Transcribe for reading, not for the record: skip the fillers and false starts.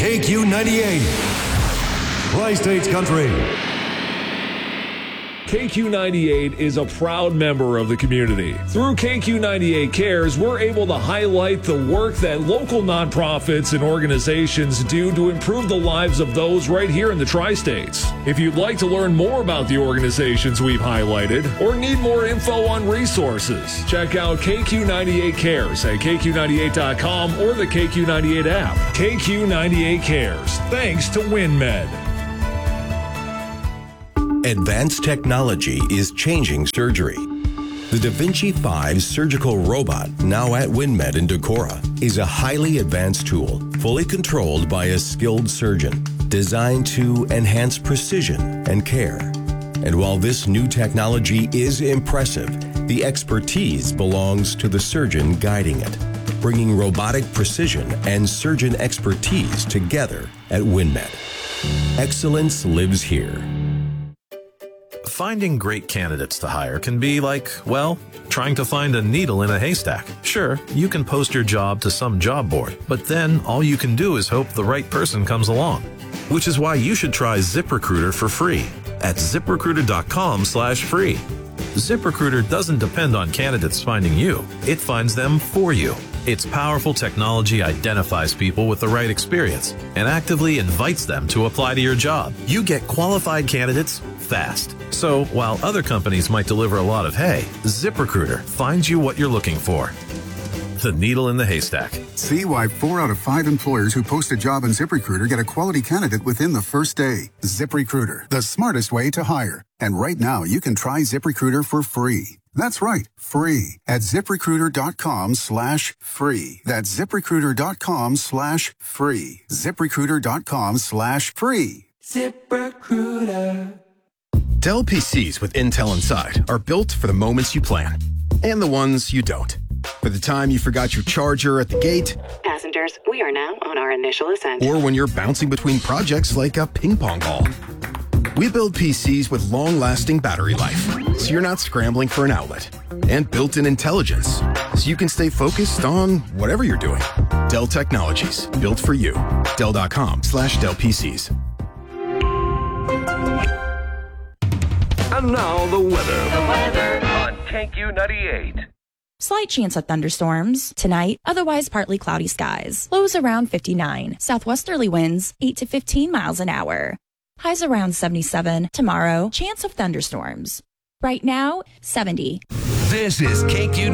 KQ98. Tri-States Country. KQ98 is a proud member of the community. Through KQ98 Cares, we're able to highlight the work that local nonprofits and organizations do to improve the lives of those right here in the Tri-States. If you'd like to learn more about the organizations we've highlighted or need more info on resources, check out KQ98 Cares at KQ98.com or the KQ98 app. KQ98 Cares. Thanks to WinMed. Advanced technology is changing surgery. The Da Vinci 5 surgical robot, now at WinMed in Decorah, is a highly advanced tool, fully controlled by a skilled surgeon, designed to enhance precision and care. And while this new technology is impressive, the expertise belongs to the surgeon guiding it, bringing robotic precision and surgeon expertise together at WinMed. Excellence lives here. Finding great candidates to hire can be like, well, trying to find a needle in a haystack. Sure, you can post your job to some job board, but then all you can do is hope the right person comes along. Which is why you should try ZipRecruiter for free at ZipRecruiter.com/free. ZipRecruiter doesn't depend on candidates finding you. It finds them for you. Its powerful technology identifies people with the right experience and actively invites them to apply to your job. You get qualified candidates fast. So while other companies might deliver a lot of hay, ZipRecruiter finds you what you're looking for. The needle in the haystack. See why 4 out of 5 employers who post a job on ZipRecruiter get a quality candidate within the first day. ZipRecruiter, the smartest way to hire. And right now, you can try ZipRecruiter for free. That's right, free at ZipRecruiter.com/free. That's ZipRecruiter.com/free. ZipRecruiter.com/free. ZipRecruiter. Dell PCs with Intel inside are built for the moments you plan and the ones you don't. For the time you forgot your charger at the gate. Passengers, we are now on our initial ascent. Or when you're bouncing between projects like a ping pong ball. We build PCs with long-lasting battery life, so you're not scrambling for an outlet. And built-in intelligence, so you can stay focused on whatever you're doing. Dell Technologies, built for you. Dell.com/Dell PCs. And now the weather. The weather on KQ98. Slight chance of thunderstorms tonight, otherwise partly cloudy skies. Lows around 59. Southwesterly winds 8 to 15 miles an hour. Highs around 77. Tomorrow, chance of thunderstorms. Right now, 70. This is KQ